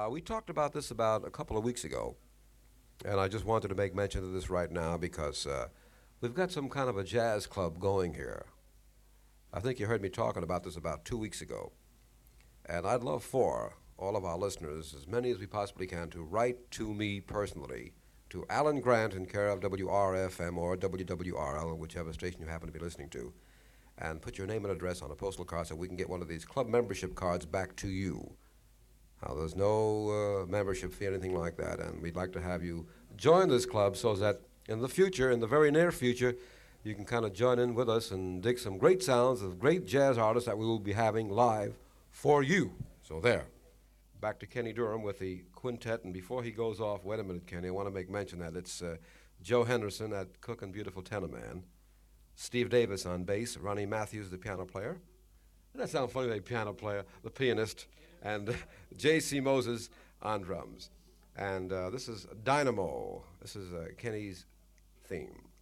We talked about this about a couple of weeks ago, and I just wanted to make mention of this right now because we've got some kind of a jazz club going here. I think you heard me talking about this about 2 weeks ago. And I'd love for all of our listeners, as many as we possibly can, to write to me personally, to Alan Grant in care of WRFM or WWRL, whichever station you happen to be listening to, and put your name and address on a postal card so we can get one of these club membership cards back to you. Now, there's no membership fee or anything like that, and we'd like to have you join this club so that in the future, in the very near future, you can kind of join in with us and dig some great sounds of great jazz artists that we will be having live for you. So there. Back to Kenny Durham with the quintet, and before he goes off, wait a minute, Kenny, I want to make mention that it's Joe Henderson at Cook and Beautiful Tenor Man, Steve Davis on bass, Ronnie Matthews, the piano player. Doesn't that sound funny, the piano player, the pianist, and J.C. Moses on drums. And this is Dynamo. This is Kenny's theme.